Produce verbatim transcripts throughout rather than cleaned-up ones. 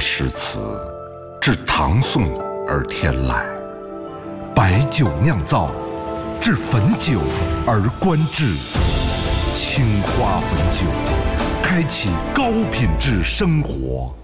诗词，至唐宋而天来；白酒酿造，至汾酒而观致。青花汾酒，开启高品质生活。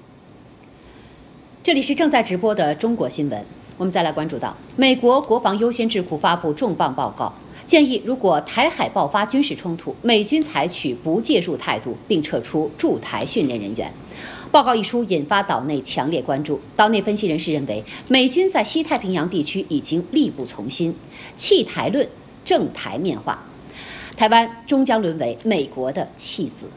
这里是正在直播的中国新闻。我们再来关注到，美国国防优先智库发布重磅报告，建议如果台海爆发军事冲突，美军采取不介入态度，并撤出驻台训练人员。报告一出，引发岛内强烈关注。岛内分析人士认为，美军在西太平洋地区已经力不从心，弃台论正台面化，台湾终将沦为美国的弃子。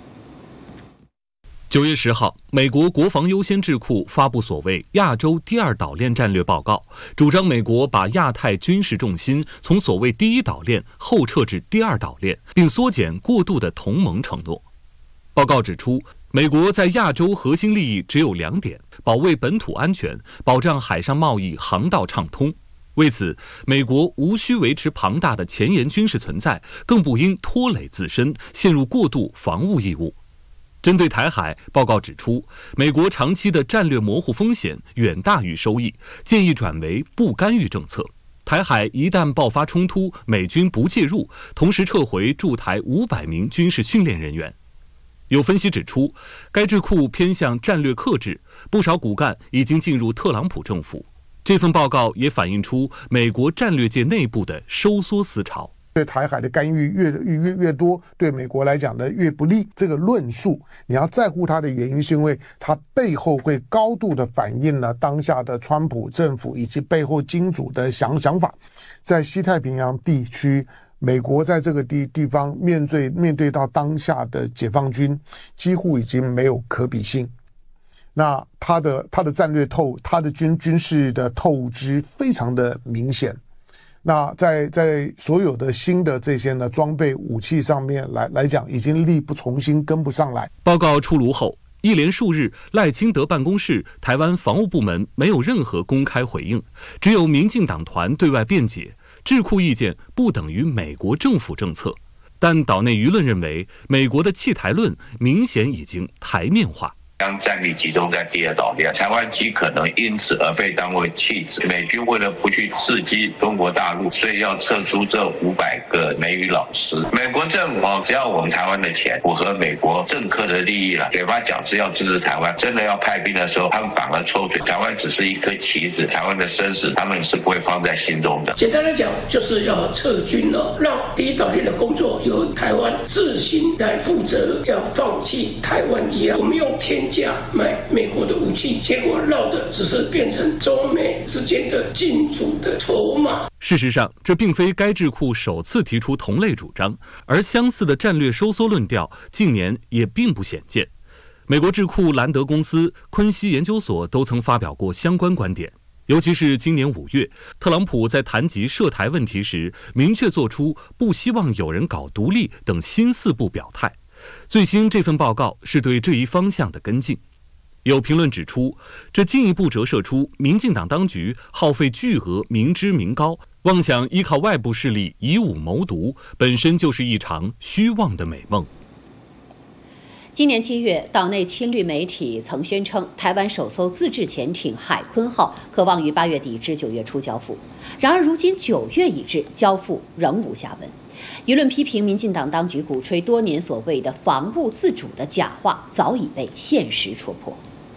九月十号，美国国防优先智库发布所谓亚洲第二岛链战略报告，主张美国把亚太军事重心从所谓第一岛链后撤至第二岛链，并缩减过度的同盟承诺。报告指出，美国在亚洲核心利益只有两点：保卫本土安全，保障海上贸易航道畅通。为此，美国无需维持庞大的前沿军事存在，更不应拖累自身，陷入过度防务义务。针对台海，报告指出，美国长期的战略模糊风险远大于收益，建议转为不干预政策。台海一旦爆发冲突，美军不介入，同时撤回驻台五百名军事训练人员。有分析指出，该智库偏向战略克制，不少骨干已经进入特朗普政府。这份报告也反映出美国战略界内部的收缩思潮。 对台海的干预越越越多，对美国来讲呢越不利。这个论述你要在乎它的原因，是因为它背后会高度的反映了当下的川普政府以及背后金主的想想法。在西太平洋地区，美国在这个地地方面对面对到当下的解放军，几乎已经没有可比性。那它的它的战略透，它的军军事的透支非常的明显。那在在所有的新的这些呢装备武器上面来来讲，已经力不从心，跟不上来。 报告出炉后，一连数日，赖清德办公室、台湾防务部门没有任何公开回应，只有民进党团对外辩解，智库意见不等于美国政府政策。但岛内舆论认为，美国的弃台论明显已经台面化。 将战力集中在第二岛链，台湾极可能因此而被当为弃子。美军为了不去刺激中国大陆，所以要撤出这五百个美语老师。美国政府只要我们台湾的钱符合美国政客的利益了，嘴巴讲是要支持台湾，真的要派兵的时候，他们反而抽嘴。台湾只是一颗棋子，台湾的生死他们是不会放在心中的。 简单来讲，就是要撤军了，让第一岛链的工作由台湾自行来负责，要放弃台湾一样，我们用天价买美国的武器，结果绕的只是变成中美之间的竞逐的筹码。 事实上，这并非该智库首次提出同类主张，而相似的战略收缩论调近年也并不鲜见。美国智库兰德公司、昆西研究所都曾发表过相关观点。尤其是今年五月，特朗普在谈及涉台问题时，明确做出不希望有人搞独立等新四步表态。最新这份报告是对这一方向的跟进。有评论指出，这进一步折射出民进党当局耗费巨额民脂民膏，妄想依靠外部势力以武谋独，本身就是一场虚妄的美梦。 今年七月，岛内亲绿媒体曾宣称，台湾首艘自制潜艇海鲲号可望于八月底至九月初交付。然而，如今九月已至，交付仍无下文。舆论批评民进党当局鼓吹多年所谓的防务自主的假话，早已被现实戳破。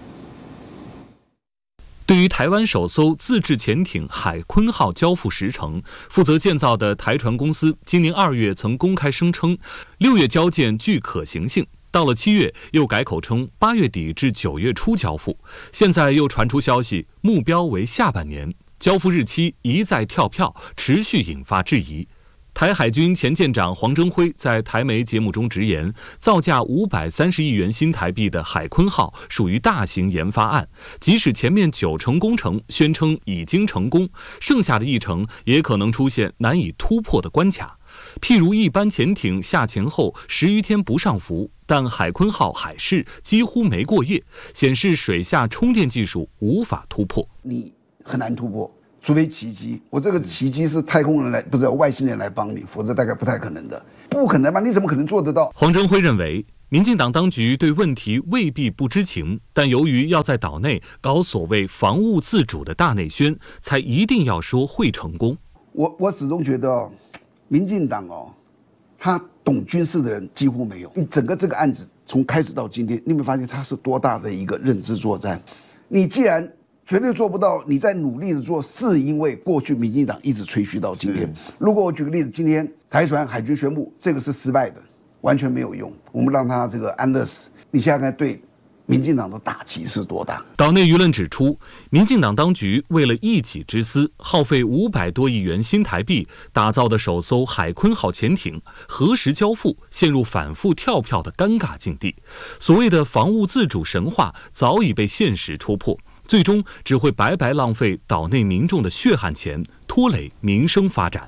对于台湾首艘自制潜艇海鲲号交付时程，负责建造的台船公司今年二月曾公开声称，六月交建具可行性。到了七月，又改口称八月底至九月初交付。现在又传出消息，目标为下半年，交付日期一再跳票，持续引发质疑。台海军前舰长黄征辉在台媒节目中直言，造价五百三十亿元新台币的海鲲号属于大型研发案，即使前面九成工程宣称已经成功，剩下的一成也可能出现难以突破的关卡。譬如一般潜艇下潜后十余天不上浮，但海鲲号海试几乎没过夜，显示水下充电技术无法突破。 你很难突破，除非奇迹。我这个奇迹是太空人来，不是外星人来帮你，否则大概不太可能的。不可能吧？你怎么可能做得到？ 黄征辉认为， 民进党当局对问题未必不知情，但由于要在岛内搞所谓防务自主的大内宣，才一定要说会成功。 我我始终觉得哦，民进党哦，他懂军事的人几乎没有。你整个这个案子从开始到今天，你有没有发现它是多大的一个认知作战？你既然绝对做不到，你在努力的做，是因为过去民进党一直吹嘘到今天。如果我举个例子，今天台船海军宣布这个是失败的，完全没有用，我们让他这个安乐死。你现在看对民进党的打击是多大？ 岛内舆论指出，民进党当局为了一己之私，耗费五百多亿元新台币打造的首艘海鲲号潜艇何时交付，陷入反复跳票的尴尬境地。所谓的防务自主神话早已被现实戳破，最终只会白白浪费岛内民众的血汗钱，拖累民生发展。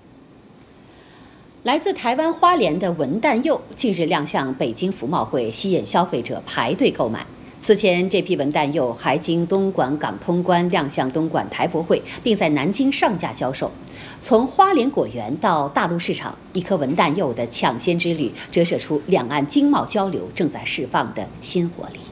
来自台湾花莲的文旦柚近日亮相北京服贸会，吸引消费者排队购买。此前，这批文旦柚还经东莞港通关亮相东莞台博会，并在南京上架销售。从花莲果园到大陆市场，一颗文旦柚的抢先之旅，折射出两岸经贸交流正在释放的新活力。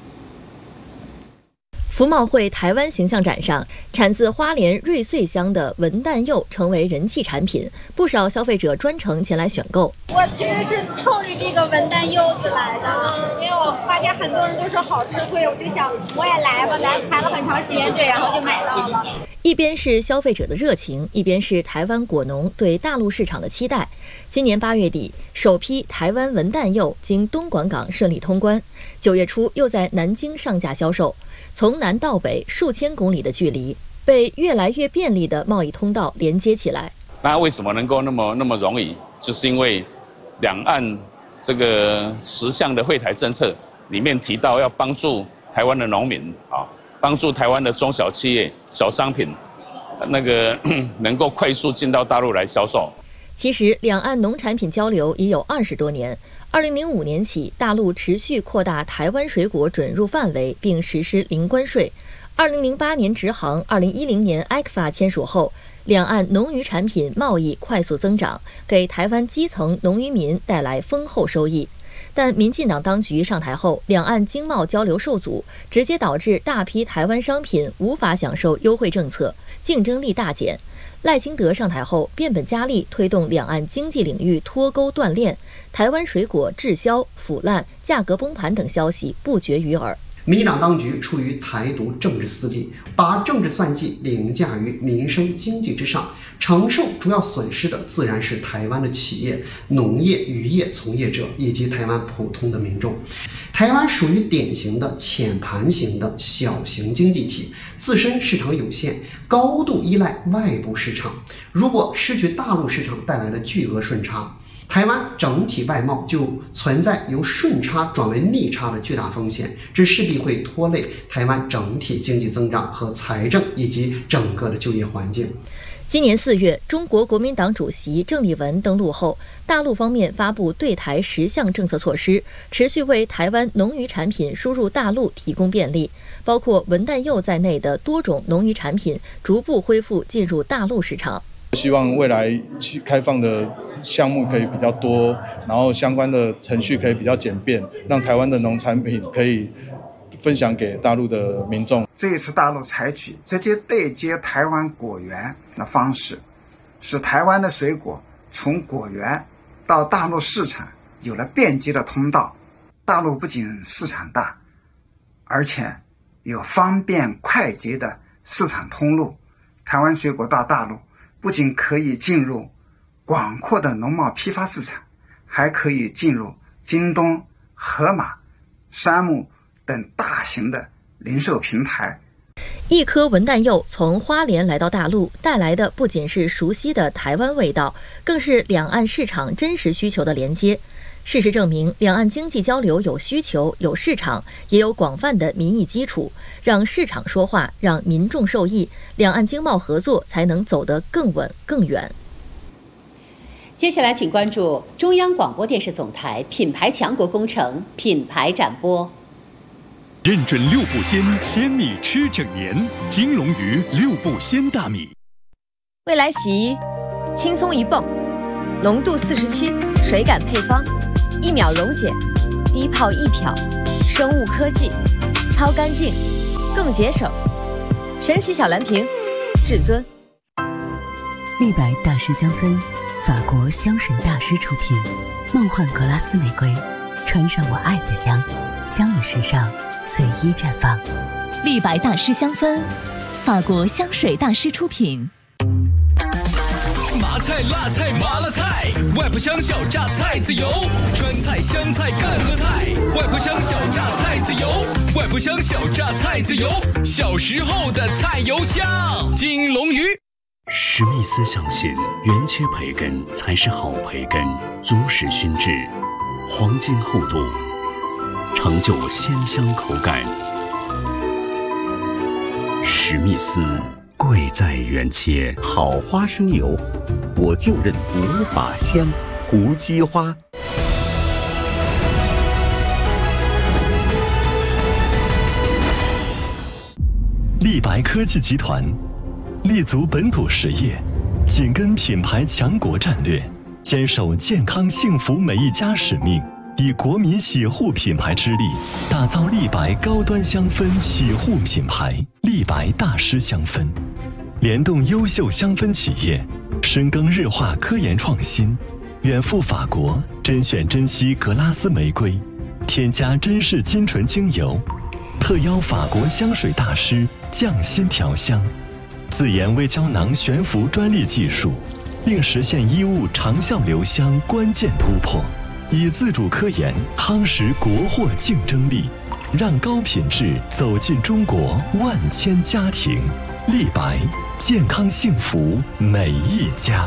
服贸会台湾形象展上，产自花莲瑞穗乡的文旦柚成为人气产品，不少消费者专程前来选购。 我其实是冲着这个文旦柚子来的，因为我发现很多人都说好吃贵，我就想我也来吧，来排了很长时间队，然后就买到了。 一边是消费者的热情，一边是台湾果农对大陆市场的期待。今年八月底，首批台湾文旦柚经东莞港顺利通关，九月初又在南京上架销售。从南到北数千公里的距离，被越来越便利的贸易通道连接起来。 那为什么能够那么那么容易？就是因为两岸这个十项的惠台政策里面提到要帮助台湾的农民啊，帮助台湾的中小企业、小商品，那个能够快速进到大陆来销售。 其实，两岸农产品交流已有二十多年。二零零五年起，大陆持续扩大台湾水果准入范围，并实施零关税。二零零八年直航，二零一零年 I C F A 签署后，两岸农渔产品贸易快速增长，给台湾基层农渔民带来丰厚收益。但民进党当局上台后，两岸经贸交流受阻，直接导致大批台湾商品无法享受优惠政策，竞争力大减。赖清德上台后，变本加厉推动两岸经济领域脱钩断链，台湾水果滞销、腐烂、价格崩盘等消息不绝于耳。 民进党当局出于台独政治私利，把政治算计凌驾于民生经济之上，承受主要损失的自然是台湾的企业、农业、渔业从业者以及台湾普通的民众。台湾属于典型的浅盘型的小型经济体，自身市场有限，高度依赖外部市场。如果失去大陆市场带来的巨额顺差，台湾整体外贸就存在由顺差转为逆差的巨大风险，这势必会拖累台湾整体经济增长和财政以及整个的就业环境。 今年四月，中国国民党主席郑丽文登陆后，大陆方面发布对台十项政策措施，持续为台湾农渔产品输入大陆提供便利，包括文旦柚在内的多种农渔产品逐步恢复进入大陆市场。 希望未来开放的项目可以比较多，然后相关的程序可以比较简便，让台湾的农产品可以分享给大陆的民众。 这一次大陆采取直接对接台湾果园的方式，使台湾的水果从果园到大陆市场有了便捷的通道。大陆不仅市场大，而且有方便快捷的市场通路。台湾水果到大陆不仅可以进入广阔的农贸批发市场，还可以进入京东、盒马、山姆等大型的零售平台。 一颗文旦柚从花莲来到大陆，带来的不仅是熟悉的台湾味道，更是两岸市场真实需求的连接。事实证明，两岸经济交流有需求、有市场，也有广泛的民意基础，让市场说话，让民众受益，两岸经贸合作才能走得更稳更远。 接下来，请关注中央广播电视总台品牌强国工程品牌展播。 认准六步鲜鲜米吃整年，金龙鱼六步鲜大米。 未来席轻松一蹦， 浓度四十七，水感配方，一秒溶解，低泡易漂，生物科技，超干净，更节省。神奇小蓝瓶，至尊。 立白大师香氛，法国香水大师出品，梦幻格拉斯玫瑰，穿上我爱的香，香与时尚随意绽放。 立白大师香氛，法国香水大师出品。 麻菜、辣菜、麻辣菜，外婆香小榨菜籽油，川菜、湘菜、赣和菜，外婆香小榨菜籽油，外婆香小榨菜籽油，小时候的菜油香。金龙鱼。 史密斯相信，原切培根才是好培根，足使熏制，黄金厚度，成就鲜香口感。史密斯。贵在原切， 好花生油，我就认无法香胡姬花。 立白科技集团立足本土实业，紧跟品牌强国战略，坚守健康幸福每一家使命，以国民洗护品牌之力，打造立白高端香氛洗护品牌立白大师香氛，联动优秀香氛企业，深耕日化科研创新，远赴法国甄选珍稀格拉斯玫瑰，添加珍视金醇精油，特邀法国香水大师匠心调香，自研微胶囊悬浮专利技术，并实现衣物长效留香关键突破，以自主科研夯实国货竞争力，让高品质走进中国万千家庭。立白，健康幸福每一家。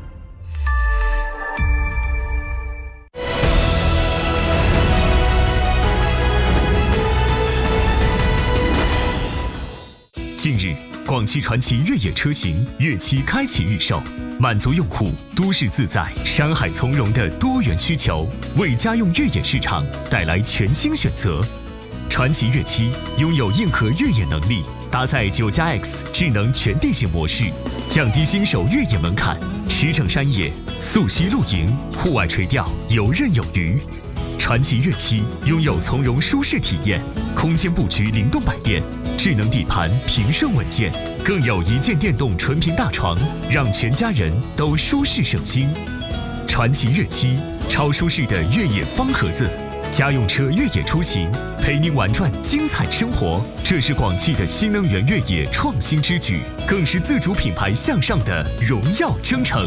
近日，广汽传祺越野车型越七开启预售，满足用户都市自在、山海从容的多元需求，为家用越野市场带来全新选择。传祺越七拥有硬核越野能力，搭载 九加 X 智能全地形模式，降低新手越野门槛，驰骋山野、溯溪露营、户外垂钓游刃有余。传祺越七拥有从容舒适体验，空间布局灵动百变，智能底盘平顺稳健，更有一键电动纯平大床，让全家人都舒适省心。传祺越七，超舒适的越野方盒子，家用车越野出行，陪您玩转精彩生活。这是广汽的新能源越野创新之举，更是自主品牌向上的荣耀征程。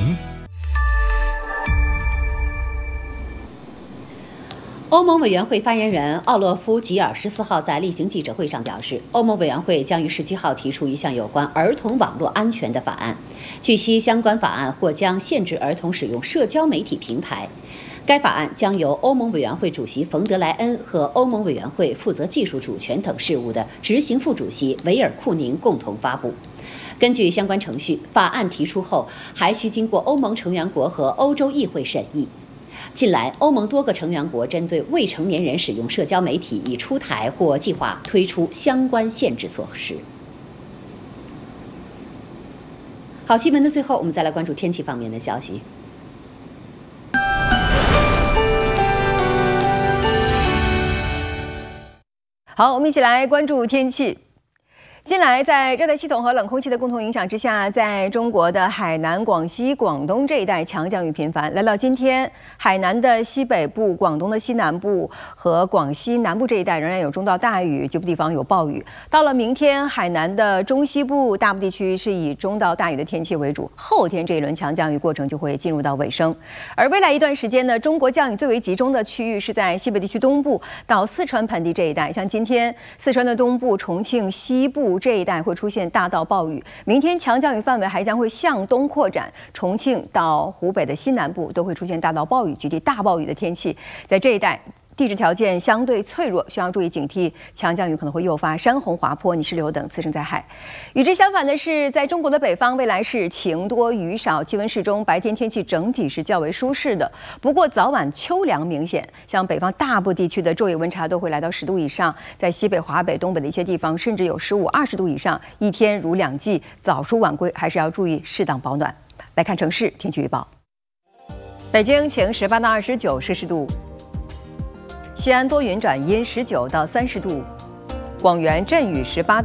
欧盟委员会发言人奥洛夫·吉尔十四号在例行记者会上表示，欧盟委员会将于十七号提出一项有关儿童网络安全的法案。据悉，相关法案或将限制儿童使用社交媒体平台。该法案将由欧盟委员会主席冯德莱恩和欧盟委员会负责技术主权等事务的执行副主席维尔库宁共同发布。根据相关程序，法案提出后还需经过欧盟成员国和欧洲议会审议。近来，欧盟多个成员国针对未成年人使用社交媒体已出台或计划推出相关限制措施。好，新闻的最后，我们再来关注天气方面的消息。 好，我们一起来关注天气。近来，在热带系统和冷空气的共同影响之下，在中国的海南、广西、广东这一带强降雨频繁。来到今天，海南的西北部、广东的西南部和广西南部这一带仍然有中到大雨，局部地方有暴雨。到了明天，海南的中西部大部地区是以中到大雨的天气为主。后天这一轮强降雨过程就会进入到尾声。而未来一段时间呢，中国降雨最为集中的区域是在西北地区东部到四川盆地这一带。像今天，四川的东部、重庆西部这一带会出现大到暴雨，明天强降雨范围还将会向东扩展，重庆到湖北的西南部都会出现大到暴雨、局地大暴雨的天气。在这一带，地质条件相对脆弱，需要注意警惕，强降雨可能会诱发山洪、滑坡、泥石流等滋生灾害。与之相反的是，在中国的北方，未来是晴多雨少，气温适中，白天天气整体是较为舒适的。不过早晚秋凉明显，像北方大部地区的昼夜温差都会来到十度以上，在西北、华北、东北的一些地方，甚至有十五、二十度以上。一天如两季，早出晚归还是要注意适当保暖。来看城市天气预报。 北京晴十八到二十九摄氏度，西安多云转阴十九到三十度，广元阵雨十八到。